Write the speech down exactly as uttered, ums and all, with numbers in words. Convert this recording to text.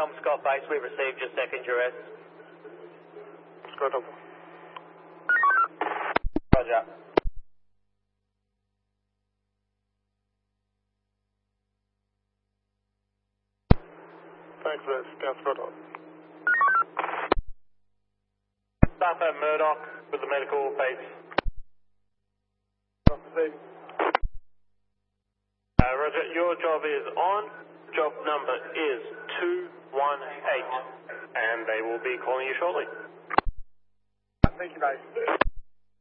Scott Base, we received your second duress. Scott up. Roger. Thanks, Wes. Down Scott up. Staff at Murdoch with the medical base. Receiving. Uh, Roger, your job is on. Job number is two one eight, and they will be calling you shortly. Thank you, mate.